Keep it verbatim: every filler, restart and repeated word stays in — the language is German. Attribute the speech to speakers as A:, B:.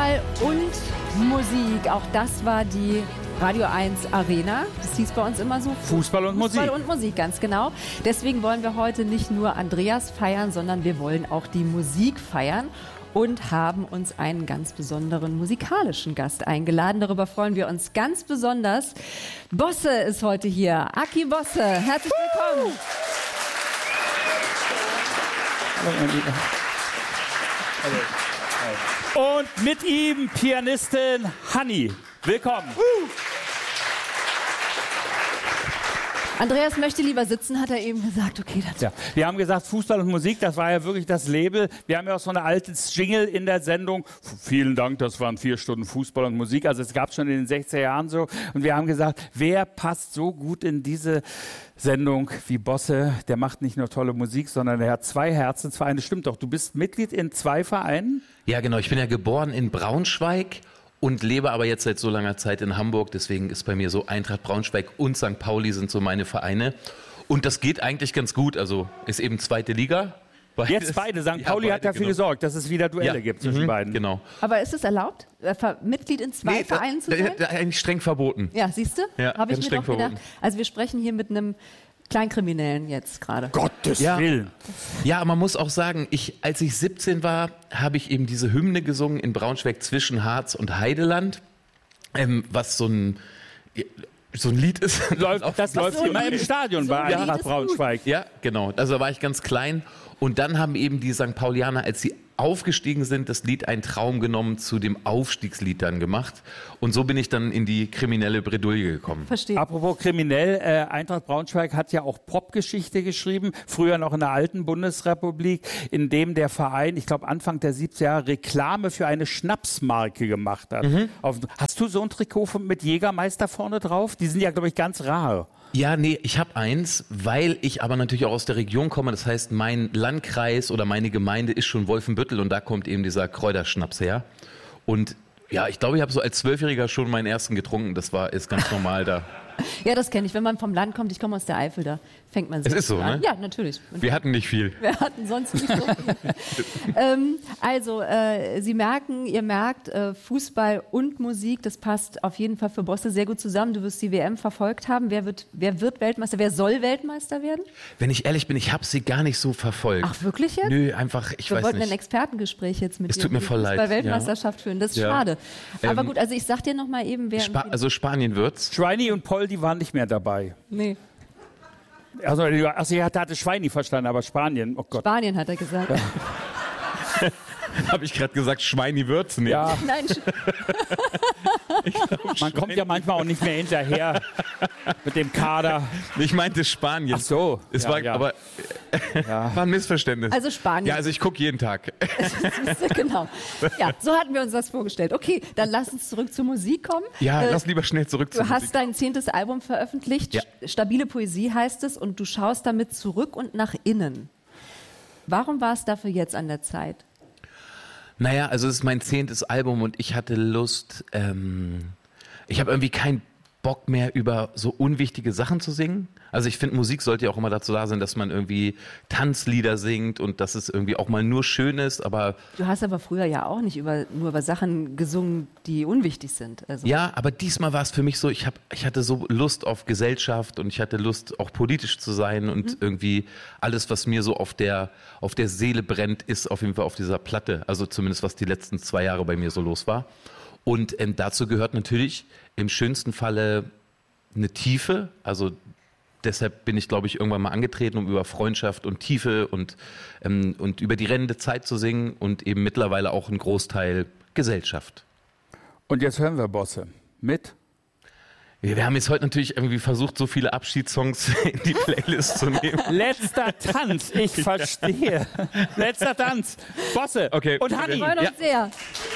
A: Fußball und Musik. Auch das war die Radio eins Arena. Das hieß bei uns immer so.
B: Fußball und Musik.
A: Fußball und Musik, ganz genau. Deswegen wollen wir heute nicht nur Andreas feiern, sondern wir wollen auch die Musik feiern und haben uns einen ganz besonderen musikalischen Gast eingeladen. Darüber freuen wir uns ganz besonders. Bosse ist heute hier. Aki Bosse, herzlich willkommen.
B: Und mit ihm Pianistin Hanni. Willkommen.
A: Andreas möchte lieber sitzen, hat er eben gesagt. Okay, das
B: ja, wir haben gesagt, Fußball und Musik, das war ja wirklich das Label. Wir haben ja auch so ein altes Jingle in der Sendung. Vielen Dank, das waren vier Stunden Fußball und Musik. Also es gab schon in den sechziger Jahren so. Und wir haben gesagt, wer passt so gut in diese Sendung wie Bosse? Der macht nicht nur tolle Musik, sondern er hat zwei Herzensvereine. Stimmt doch, du bist Mitglied in zwei Vereinen?
C: Ja, genau. Ich bin ja geboren in Braunschweig und lebe aber jetzt seit so langer Zeit in Hamburg. Deswegen ist bei mir so Eintracht Braunschweig und Sankt Pauli sind so meine Vereine. Und das geht eigentlich ganz gut. Also ist eben zweite Liga.
B: Beides. Jetzt beide. Sankt Pauli ja, beide, hat dafür genau. gesorgt, dass es wieder Duelle ja. gibt zwischen mhm, beiden.
C: Genau.
A: Aber ist es erlaubt, Mitglied in zwei nee, Vereinen zu sein?
C: Da, da, eigentlich streng verboten.
A: Ja, siehst du?
C: Ja,
A: habe ich mir
C: streng
A: doch gedacht. Also wir sprechen hier mit einem Kleinkriminellen jetzt gerade.
B: Gottes
C: ja.
B: Willen.
C: Ja, man muss auch sagen, ich, als ich siebzehn war, habe ich eben diese Hymne gesungen in Braunschweig zwischen Harz und Heideland, ähm, was so ein, so ein Lied ist.
B: Läuft, das läuft so immer im Stadion so bei Eintracht Braunschweig.
C: Ja, genau. Also da war ich ganz klein. Und dann haben eben die Sankt Paulianer, als sie aufgestiegen sind, das Lied Ein Traum genommen, zu dem Aufstiegslied dann gemacht. Und so bin ich dann in die kriminelle Bredouille gekommen.
A: Verstehe.
B: Apropos kriminell, äh, Eintracht Braunschweig hat ja auch Popgeschichte geschrieben, früher noch in der alten Bundesrepublik, in dem der Verein, ich glaube Anfang der siebziger Jahre, Reklame für eine Schnapsmarke gemacht hat. Mhm. Auf, hast du so ein Trikot mit Jägermeister vorne drauf? Die sind ja, glaube ich, ganz rar.
C: Ja, nee, ich habe eins, weil ich aber natürlich auch aus der Region komme. Das heißt, mein Landkreis oder meine Gemeinde ist schon Wolfenbüttel und da kommt eben dieser Kräuterschnaps her. Und ja, ich glaube, ich habe so als Zwölfjähriger schon meinen ersten getrunken. Das war ist ganz normal da.
A: Ja, das kenne ich. Wenn man vom Land kommt, ich komme aus der Eifel, da fängt man sich
C: Es ist so,
A: an.
C: ne?
A: Ja, natürlich. Und
C: wir hatten nicht viel.
A: Wir hatten sonst nicht so viel. ähm, also, äh, Sie merken, ihr merkt, äh, Fußball und Musik, das passt auf jeden Fall für Bosse sehr gut zusammen. Du wirst die W M verfolgt haben. Wer wird, wer wird Weltmeister? Wer soll Weltmeister werden?
C: Wenn ich ehrlich bin, ich habe sie gar nicht so verfolgt.
A: Ach, wirklich jetzt?
C: Nö, einfach, ich
A: wir
C: weiß
A: wollten
C: nicht.
A: ein Expertengespräch jetzt mit
C: es
A: dir
C: tut mir voll leid.
A: Bei Weltmeisterschaft ja. führen. Das ist
C: ja.
A: schade. Aber
C: ähm,
A: gut, also ich sag dir noch mal eben, wer...
C: Spa- also Spanien wird's.
B: Schweini und Poldi waren nicht mehr dabei.
A: Nee.
B: Also, also er hatte Schweini verstanden, aber Spanien, oh Gott.
A: Spanien hat er gesagt. Ja.
C: Habe ich gerade gesagt, Schweini wird's nicht.
B: Ja.
A: Nein,
B: glaub, Man kommt ja manchmal auch nicht mehr hinterher mit dem Kader.
C: Ich meinte Spanien.
B: Ach so.
C: Es
B: ja,
C: war
B: ja.
C: aber ja. war ein Missverständnis.
A: Also Spanien.
C: Ja, also ich gucke jeden Tag.
A: Genau. Ja, so hatten wir uns das vorgestellt. Okay, dann lass uns zurück zur Musik kommen.
C: Ja, äh, lass lieber schnell zurück zur
A: Musik. Du hast dein zehntes Album veröffentlicht.
C: Ja.
A: Stabile Poesie heißt es und du schaust damit zurück und nach innen. Warum war es dafür jetzt an der Zeit?
C: Naja, also es ist mein zehntes Album und ich hatte Lust, ähm, ich habe irgendwie keinen Bock mehr über so unwichtige Sachen zu singen. Also ich finde, Musik sollte ja auch immer dazu da sein, dass man irgendwie Tanzlieder singt und dass es irgendwie auch mal nur schön ist, aber...
A: Du hast aber früher ja auch nicht über, nur über Sachen gesungen, die unwichtig sind. Also
C: ja, aber diesmal war es für mich so, ich, hab, ich hatte so Lust auf Gesellschaft und ich hatte Lust, auch politisch zu sein und mhm. irgendwie alles, was mir so auf der, auf der Seele brennt, ist auf jeden Fall auf dieser Platte. Also zumindest, was die letzten zwei Jahre bei mir so los war. Und ähm, dazu gehört natürlich im schönsten Falle eine Tiefe. Also deshalb bin ich, glaube ich, irgendwann mal angetreten, um über Freundschaft und Tiefe und, ähm, und über die rennende Zeit zu singen und eben mittlerweile auch ein Großteil Gesellschaft.
B: Und jetzt hören wir Bosse mit...
C: Wir haben jetzt heute natürlich irgendwie versucht, so viele Abschiedssongs in die Playlist zu nehmen.
B: Letzter Tanz, ich verstehe. Letzter Tanz. Bosse
C: okay.
B: und Hanni.
A: Wir freuen uns
C: ja.
A: sehr.